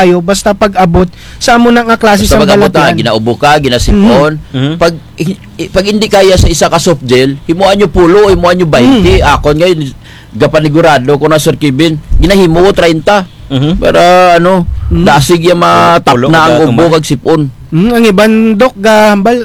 ayo basta pag-abot sa amo na nga klase Basta sa pag-abot balatian. ginaubo ka, ginasipon. Pag hindi kaya sa isa ka soft gel, himuan nyo pulo, himuan nyo 20. Akon ngayon, gapanigurado ko na Sir Kevin, ginahimo ko 30. Para dasig yung matap Pulo na ka ang ubo tuman. kag sipon. Ang ibang dok gahambal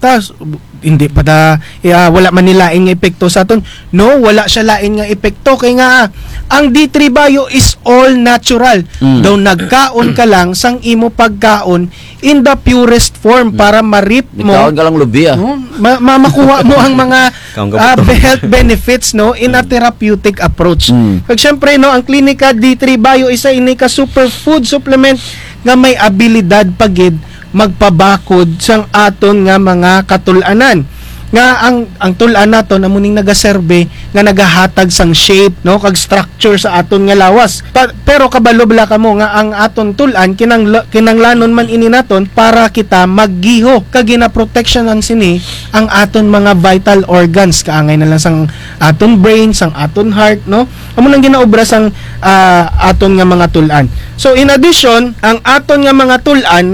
30 hindi pa da wala man nilain nga epekto sa aton. No, wala siya lain nga epekto kay nga ang D3 Bio is all natural. Daw nagkaon ka lang sang imo pagkaon in the purest form para ma-reap mo. Nagkaon ka lang lubi No, makuha mo ang mga Kaon ka ba? health benefits no in a therapeutic approach. Kag syempre no ang Klinika D3 Bio isa ini ka superfood supplement nga may abilidad pagid magpabakod sang aton nga mga katulanan nga ang tulan naton amuning nagaserbe nga nagahatag sang shape no kag structure sa aton nga lawas. Pero kabalo bala kamo nga ang aton tulan kinanglanon man ini naton para kita maggiho kag gina-protection ang sini ang aton mga vital organs kaangay na lang sang aton brain, sang aton heart no. Amo nang ginaobra sang aton nga mga tulan. So in addition, ang aton nga mga tulan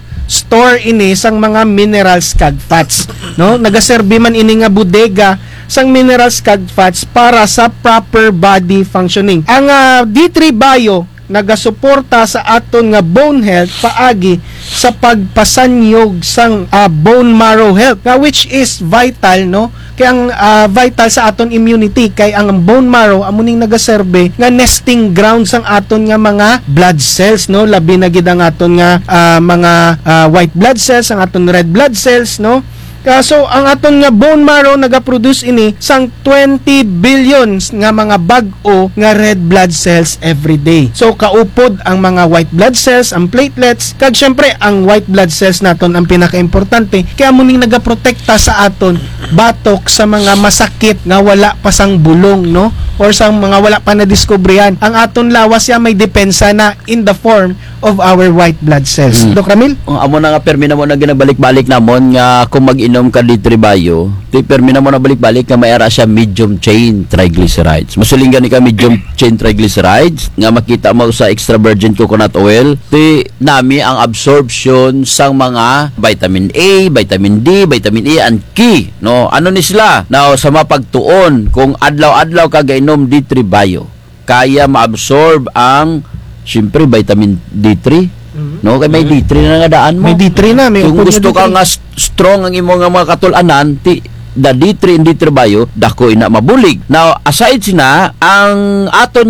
store ini sang mga minerals kag fats no nagaserbi man ini nga bodega sang minerals kag fats para sa proper body functioning. Ang D3 Bio nagasuporta sa aton nga bone health paagi sa pagpasanyog sang bone marrow health nga which is vital no kay ang vital sa aton immunity kay ang bone marrow amuning nagaserbe nga nesting ground sang aton nga mga blood cells no labi na gid ang aton nga mga white blood cells ang aton red blood cells no. So ang aton nga bone marrow nagaproduce ini sang 20 billions nga mga bag-o nga red blood cells every day. So kaupod ang mga white blood cells, ang platelets, kag syempre ang white blood cells naton ang pinakaimportante kaya muning nagaprotekta sa aton batok sa mga masakit nga wala pa sang bulong no or sang mga wala pa na diskubrihan. Ang aton lawas ya may depensa na in the form of our white blood cells. Dok Ramil? Amo na nga permi na mo na ginabalik-balik namon nga kung mag-inom ka D3 Bio, permi na mo na balik-balik nga mayara siya medium chain triglycerides. Masuling gani ka medium chain triglycerides nga makita mo sa extra virgin coconut oil. Nami ang absorption sang mga vitamin A, vitamin D, vitamin E and K. No, ano ni sila? Now sa mapagtuon kung adlaw-adlaw ka gainom D3 Bio, kaya maabsorb ang syempre vitamin D3. No, kay may D3 na nga daan mo. May D3 na, may kung upod gusto nga ka D3. nga strong ang imo nga mga katulanan, the D3 and D3 Bio dako ina mabulig. Now aside sina ang aton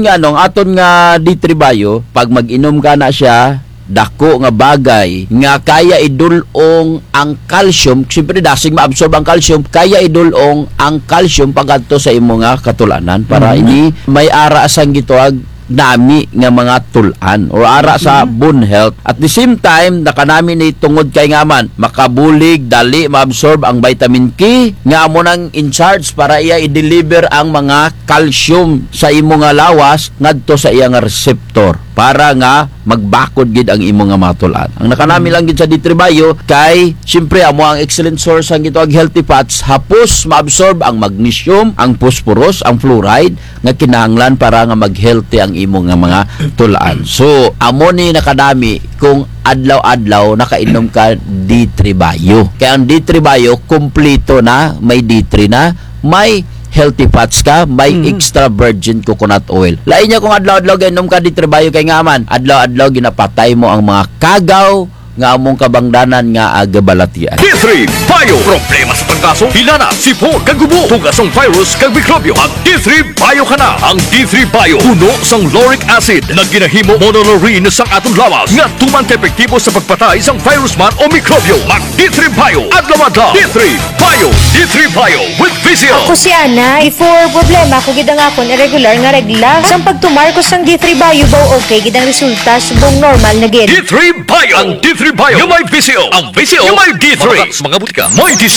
nga D3 Bio pag mag-inom ka na siya dako nga bagay nga kaya idulong ang calcium, siyempre dasig maabsorb ang calcium, kaya idulong ang calcium pagadto sa imo nga katulanan para ini may ara sang gituag nami nga mga tulan o ara sa bone health. At the same time nakanami ni tungod kay ngaman makabulig dali maabsorb ang vitamin K nga amo nang in charge para iya i-deliver ang mga calcium sa imo nga lawas ngadto sa iya nga receptor para nga magbakod gid ang imo nga matulan. Ang nakanami lang gid sa D3 Bio kay syempre amo ang excellent source ang gitawag healthy fats, hapos maabsorb ang magnesium, ang phosphorus, ang fluoride nga kinahanglan para nga mag-healthy ang imo nga mga tulan. So amo ni nakadami kung adlaw-adlaw nakainom ka D3 Bio. Kaya ang D3 Bio kompleto na, may D3 na, may healthy fats ka, may extra virgin coconut oil. Lain niya kung adlaw-adlaw gainom ka D3 Bio kay ngaman, adlaw-adlaw ginapatay mo ang mga kagaw nga among kabangdanan nga agabalatian. D3 Bio. Problema sa pagkaso, hilana, sipon, kagubo, tugasong virus, kag mikrobyo. Ang D3 Bio ka na. Ang D3 Bio, puno sang lauric acid na ginahimo monolaurin sang atong lawas nga tuman epektibo sa pagpatay sang virus man o mikrobyo. Mag D3 Bio. Adlaw-adlaw. D3 Bio. D3 Bio with Vizio. Ako si Ana, before problema ko gidang akon irregular nga regla. Sang pagtumar ko sang D3 Bio baw okay gidang resulta subong normal na gid. D3 Bio. Ang D3 Bio. Yung may Vizio. Ang Vizio. Yung may D3. Mga butika. May DC. Ang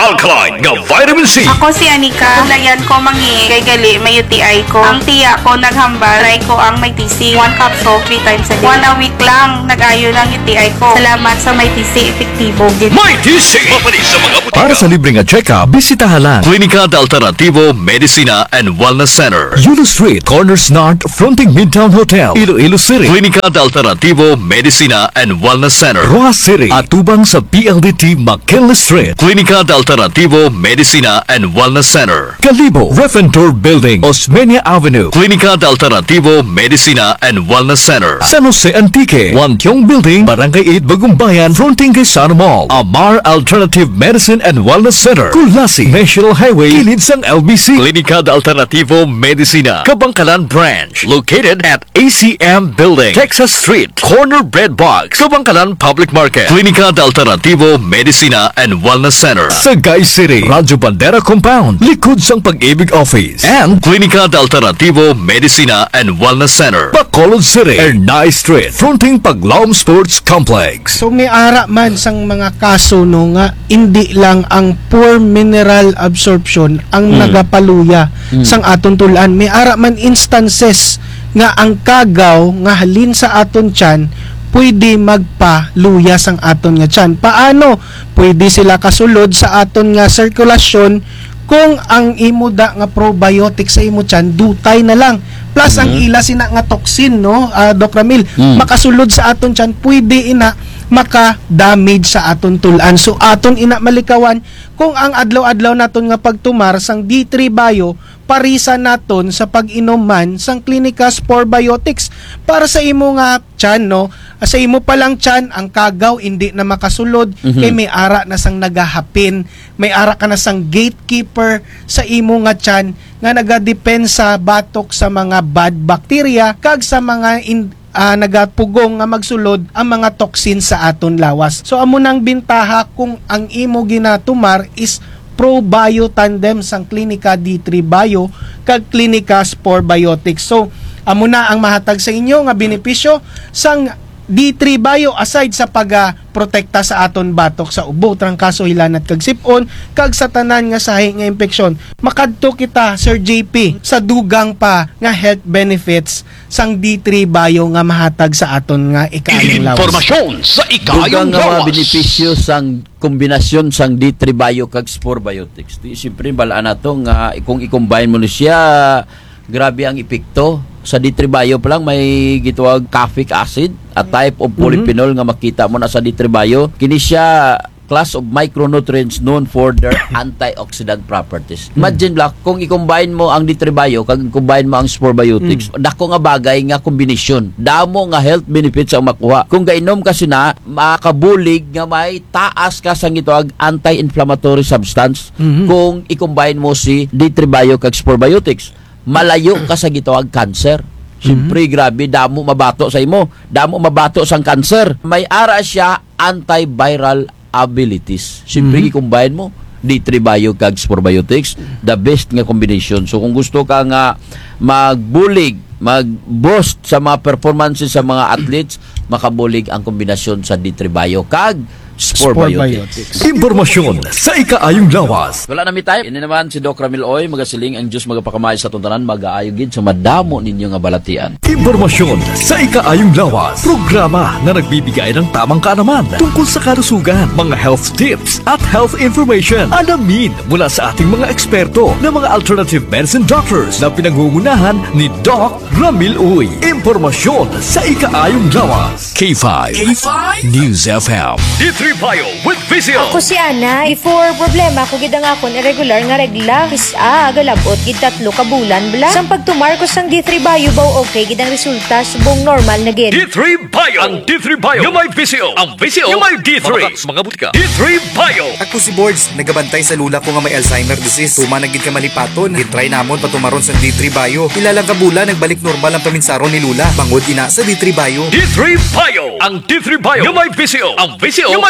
Alkaline nga vitamin C. Ako si Anika. Layan ko mangi kay gali may UTI ko. Ang tiya ko naghambal. Try ko ang may TC. 1 capsule 3 times a day. 1 a week lang nag-ayo ng UTI ko. Salamat sa may TC. Epektibo. May TC. Mapanis sa mga butika. Para sa libreng check-up, bisitahan lang Klinika de Alternativo Medicina and Wellness Center. Yulo Street, Corners North, fronting Midtown Hotel, Iloilo City, Klinika de Alternativo Medicina and Wellness Center. Roa City, atubang sa PLDT McKinley Street, Klinika de Alternativo Medicina and Wellness Center. Kalibo, Refentor Building, Osmeña Avenue, Klinika de Alternativo Medicina and Wellness Center. San Jose Antique, Wantiong Building, Barangay 8, Bagumbayan, fronting Quezon Mall, Amar Alternative Medicine and Wellness Center, Kulasi, National Highway, kilid sang LBC, Klinika de Alternativo Medicina, Kabangkalan Branch, located at ACM Building, Texas Street, Corner Bread Box, Kabangkalan Public Market. Klinika de Alternativo Medicina and Wellness Center. Sagay City, Radyo Bandera Compound, likod sang Pag-ibig Office, and Klinika de Alternativo Medicina and Wellness Center. Bacolod City, Ernay Street, fronting Paglaom Sports Complex. So may ara man sang mga kaso no nga hindi lang ang poor mineral absorption ang nagapaluya sang aton tulan. May ara man instances nga ang kagaw nga halin sa aton tiyan pwede magpaluya sang aton nga tiyan. Paano? Pwede sila kasulod sa aton nga sirkulasyon kung ang imo da nga probiotic sa imo tiyan dutay na lang. Plus ang ila sina nga toxin no, Doc Ramil, makasulod sa aton tiyan pwede ina maka-damage sa aton tulan. So aton ina malikawan kung ang adlaw-adlaw naton nga pagtumar sang D3 Bio parisa naton sa pag-inom man sang Klinika Spore Biotics para sa imo nga tiyan no, sa imo palang tiyan ang kagaw hindi na makasulod kay may ara na sang nagahapin, may ara ka na sang gatekeeper sa imo nga tiyan nga nagadepensa batok sa mga bad bacteria kag sa mga nagapugong nga magsulod ang mga toxin sa aton lawas. So amo nang bintaha kung ang imo ginatumar is ProBio Tandem sang Klinika D3 Bio kag Klinika Spore Biotics. So amo na ang mahatag sa inyo nga benepisyo sang D3 Bio aside sa protekta sa aton batok sa ubo, trangkaso, hilanat kag sipon kag sa tanan nga sahi nga impeksyon. Makadto kita Sir JP sa dugang pa nga health benefits sang D3 Bio nga mahatag sa aton nga ikayong lawas. Informasyon sa Dugang ikayong nga mga lawas. benepisyo sang kombinasyon sang D3 Bio kag Spore Biotics. Di siyempre balaan nato nga kung i-combine mo ni siya, grabe ang epekto. Sa D3 Bio pa lang may gitawag caffeic acid, a type of polyphenol nga makita mo na sa D3 Bio. Kini siya class of micronutrients known for their antioxidant properties. Imagine lang kung i-combine mo ang D3 Bio kag i-combine mo ang Spore Biotics, dako nga bagay nga kombinasyon. Damo nga health benefits ang makuha. Kung gainom kasi na makabulig nga may taas ka sang gitawag anti-inflammatory substance kung i-combine mo si D3 Bio kag Spore Biotics. Malayo ka sa gitawag cancer. Siyempre, grabe, damo mabato sa imo. Damo mabato sang cancer. May ara siya antiviral abilities. Siyempre, i-combine mo D3 Bio kag Spore Biotics, the best nga combination. So, kung gusto ka nga magbulig, mag-boost sa mga performances sa mga athletes, makabulig ang kombinasyon sa D3 Bio kag Spore Biotics. Impormasyon sa ikaayong lawas. Wala na mi time. Ini naman si Doc Ramil Oy, magasiling ang Diyos magapakamay sa tuntanan, mag-aayogid sa madamo ninyo nga balatian. Impormasyon sa ikaayong lawas. Programa na nagbibigay ng tamang kaalaman tungkol sa kalusugan, mga health tips at health information. Alamin mula sa ating mga eksperto na mga alternative medicine doctors na pinangungunahan ni Doc Ramil Oy. Impormasyon sa ikaayong lawas. K5 News FM. D3 Bio with Vizio. Ako si Ana, before problema ko gid ang akon irregular nga regla. Isa galabot gid 3 ka bulan bla. Sang pagtumar ko sang D3 Bio baw okay gid ang resulta subong normal na gid. D3 Bio. Ang D3 Bio yung may Vizio. Ang Vizio yung may D3. Mga butika. D3 Bio. Ako si Boards, nagabantay sa lula ko nga may Alzheimer disease. Tuma na gid ka malipaton. Gitry namon patumaron sa D3 Bio. Ilalang kabula nagbalik normal ang paminsaron ni lula. Bangod ina sa D3 Bio. D3 Bio. Ang D3 Bio yung may Vizio. Ang Vizio yung may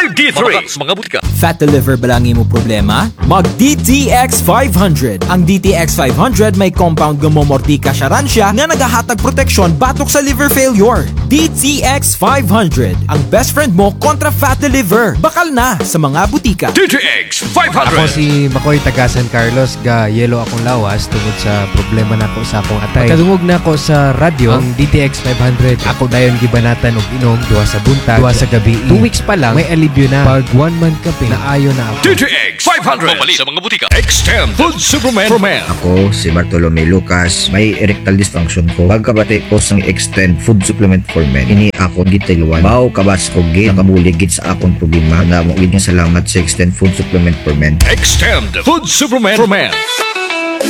kay D3 mga butika. Fat liver ba lang imo problema? Mag DTX 500. Ang DTX 500 may compound gumomortika siya nga nagahatag proteksyon batok sa liver failure. DTX 500. Ang best friend mo kontra fat liver. Bakal na sa mga butika. DTX Ako 500. si Makoy taga San Carlos, ga yelo akong lawas tungod sa problema nako sa akong atay. Pagkadungog na ako sa radyo, ang DTX 500, ako dayon gibanatan og inom duha sa buntag, duha sa gabi. 2 weeks pa lang may alibyo na. Pag 1 month kape, naayo na ako. DTX 500 Mamalit sa mga butika. Extend Food Supplement for Men. Ako si Bartolome Lucas, may erectile dysfunction ko. Pagkabati ko sang Extend Food Supplement for Men, ini ako gitiluan. Mao kabas ko gid nakabulig gid sa akong problema. Na mo gid nga salamat sa Extend Food Supplement for Men. Extend Food Supplement for Men.